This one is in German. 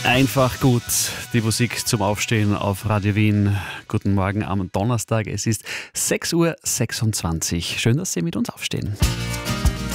Einfach gut, die Musik zum Aufstehen auf Radio Wien. Guten Morgen am Donnerstag, es ist 6.26 Uhr. Schön, dass Sie mit uns aufstehen.